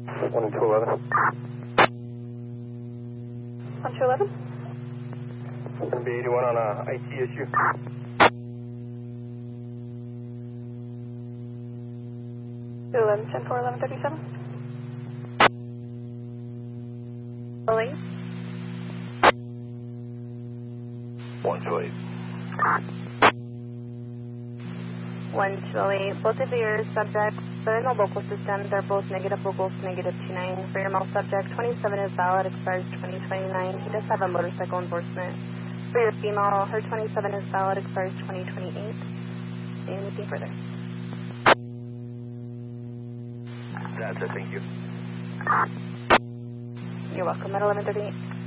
1 to 11. 1 to 11. Going to be 81 on a IT issue. To 11, 10 4, 11, 37. Lily. 1 to 8. 1 to 8. Both of your subjects, they're in the local system. They're both negative vocals, -29. For your male subject, 27 is valid, expires 2029. He does have a motorcycle endorsement. For your female, her 27 is valid, expires 2028. Anything further? That's it, thank you. You're welcome. At 11:38.